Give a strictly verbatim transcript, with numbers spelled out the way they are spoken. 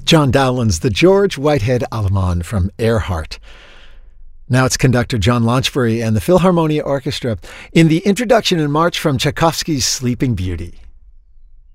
John Dowland's The George Whitehead Allemande from Earhart. Now it's conductor John Launchbury and the Philharmonia Orchestra in the introduction and march from Tchaikovsky's Sleeping Beauty.